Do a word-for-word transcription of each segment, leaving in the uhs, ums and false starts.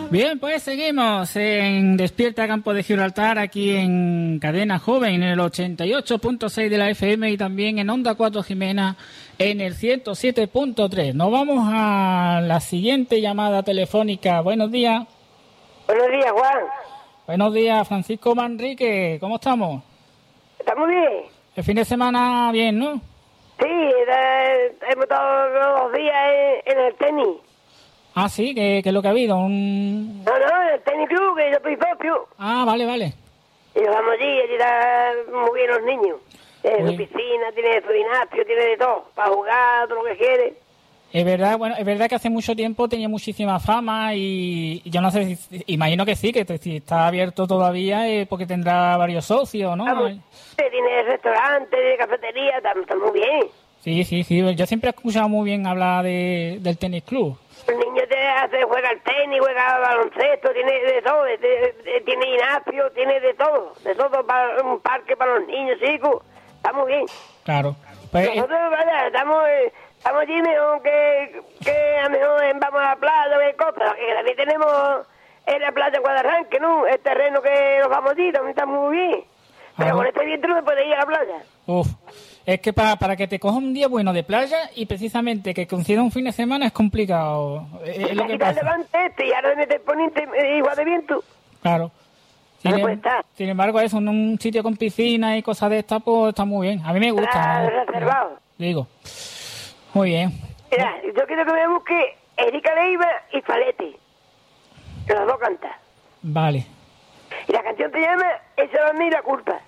Bien, pues seguimos en Despierta Campo de Gibraltar, aquí en Cadena Joven, en el ochenta y ocho punto seis de la F M y también en Onda cuatro Jimena en el ciento siete punto tres. Nos vamos a la siguiente llamada telefónica. Buenos días. Buenos días, Juan. Buenos días, Francisco Manrique. ¿Cómo estamos? ¿Estamos bien? El fin de semana bien, ¿no? Sí, eh, hemos estado los días en, en el tenis. Ah, sí, ¿qué, qué es lo que ha habido? Un... No, no, en el tenis club, que yo soy socio. Ah, vale, vale. Y nos vamos allí, allí están muy bien los niños. Tiene Uy. su piscina, tiene su gimnasio, tiene de todo, para jugar, todo lo que quiere. Es verdad, bueno, es verdad que hace mucho tiempo tenía muchísima fama y, y yo no sé, si, imagino que sí, que te- si está abierto todavía es porque tendrá varios socios, ¿no? Vamos, tiene restaurante, tiene cafetería, está, está muy bien. Sí, sí, sí, yo siempre he escuchado muy bien hablar de, del tenis club. El niño te hace, juega al tenis, juega al baloncesto, tiene de todo, de- de- de- tiene gimnasio, tiene de todo, de todo, para un parque para los niños, chicos, está muy bien. Claro. Pues, eh, Nosotros, vaya, estamos, eh, estamos allí mejor que, que a lo mejor en- vamos a la playa, qué cosa, que también tenemos en la playa Guadarranque, ¿no? El terreno que nos vamos allí, también está muy bien. Pero Ajá. con este viento no se puede ir a la playa. uf, es que para, para que te coja un día bueno de playa y precisamente que coincida un fin de semana es complicado. Es, es lo que Aquí está el pasa. levante este y ahora de meter poniente eh, igual de viento. Claro. Sin, No em- puede estar. sin embargo, eso en un sitio con piscina y cosas de estas, pues está muy bien. A mí me gusta. Está ¿no? reservado. Digo. Muy bien. Mira, yo quiero que me busque Erika Leiva y Falete. Que los dos cantan. Vale. Y la canción se llama Esa es mí la culpa.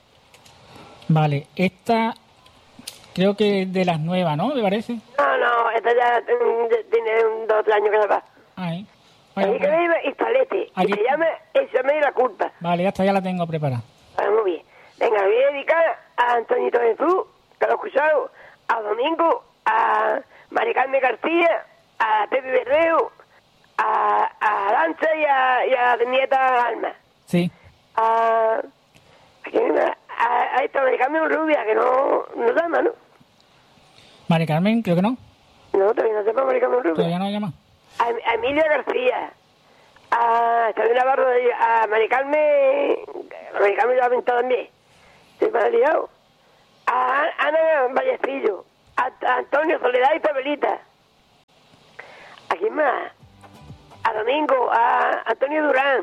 Vale. Esta creo que es de las nuevas, ¿no? ¿Me parece? No, no, esta ya mm, tiene un, dos años que se va. Ahí. Bueno, Erika bueno. Leiva y Falete. Aquí. Y se llama Esa es mí la culpa. Vale, ya está, ya la tengo preparada. Ah, muy bien. Venga, voy a dedicar a Antonito Jesús, que lo he escuchado, a Domingo, a Mari Carmen García, a Pepe Berreo, a, a Arancha y a, y a nieta Alma. Sí. A, ¿a, quién más? a, a esta Mari Carmen Rubia, que no, no llama, ¿no? Mari Carmen, creo que no. No, todavía no sepa Mari Carmen Rubia. Todavía no llama. A, a Emilia García, a Xavier Navarro, a Mari Carmen, a Mari Carmen la ha pintado también, se me ha liado, a Ana Vallecillo, a, a Antonio Soledad y Pabelita, ¿a quién más? A Domingo, a Antonio Durán.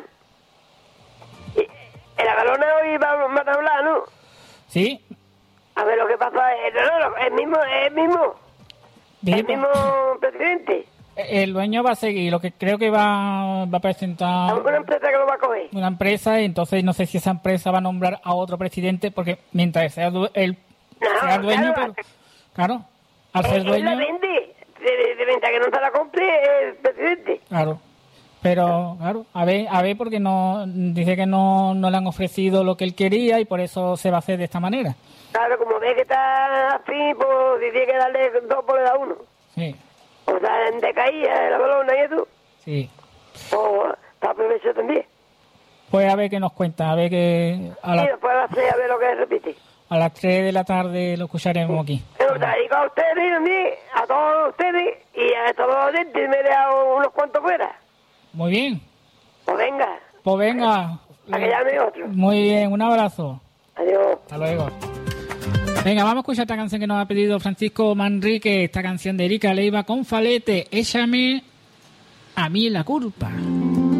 Y, en la galona hoy vamos van a hablar, ¿no? Sí. A ver lo que pasa, es, no, no, no, el mismo, el mismo, el mismo presidente. El dueño va a seguir, lo que creo que va, va a presentar Una empresa que lo va a coger. una empresa y entonces no sé si esa empresa va a nombrar a otro presidente porque mientras sea du- él No, sea dueño, claro, pero, claro, al ser Él, él la dueño, vende, de, de, de venta que no se la compre el presidente. claro, pero claro, a ver, a ver porque no dice que no, no le han ofrecido lo que él quería y por eso se va a hacer de esta manera. Claro, como ve que está así, pues si tiene que darle dos, pues le da uno. Sí, O sea, en decaída, la balona y eso, sí. o está aprovecho también. Pues a ver qué nos cuenta, a ver que a, Y la- después a las seis a ver lo que repite. a las tres de la tarde lo escucharemos aquí. Pero te digo a ustedes también, a todos ustedes y a todos los oyentes, me he dejado unos cuantos fuera. Muy bien, Pues venga, pues venga. a que llame otro. Muy bien, un abrazo. Adiós. Hasta luego. Venga, vamos a escuchar esta canción que nos ha pedido Francisco Manrique, esta canción de Erika Leiva con Falete, Échame a mí la culpa.